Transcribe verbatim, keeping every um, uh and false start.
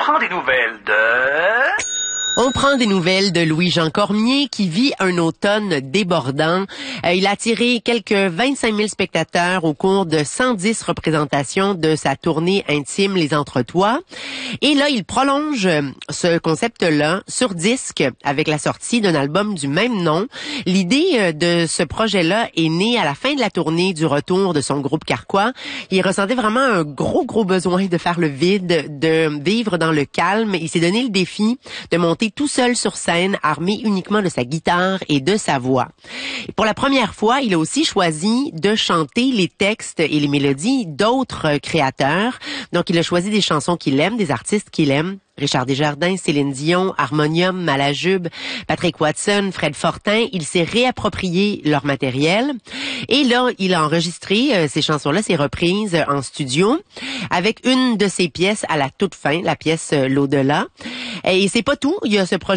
prend des nouvelles de... On prend des nouvelles de Louis-Jean Cormier qui vit un automne débordant. Euh, il a attiré quelques vingt-cinq mille spectateurs au cours de cent dix représentations de sa tournée intime Les Entretois. Et là, il prolonge ce concept-là sur disque avec la sortie d'un album du même nom. L'idée de ce projet-là est née à la fin de la tournée du retour de son groupe Carquois. Il ressentait vraiment un gros, gros besoin de faire le vide, de vivre dans le calme. Il s'est donné le défi de monter tout seul sur scène, armé uniquement de sa guitare et de sa voix. Et pour la première fois, il a aussi choisi de chanter les textes et les mélodies d'autres créateurs. Donc, il a choisi des chansons qu'il aime, des artistes qu'il aime. Richard Desjardins, Céline Dion, Harmonium, Malajube, Patrick Watson, Fred Fortin. Il s'est réapproprié leur matériel. Et là, il a enregistré euh, ces chansons-là, ces reprises euh, en studio, avec une de ses pièces à la toute fin, la pièce euh, L'au-delà. Et c'est pas tout. Il y a ce projet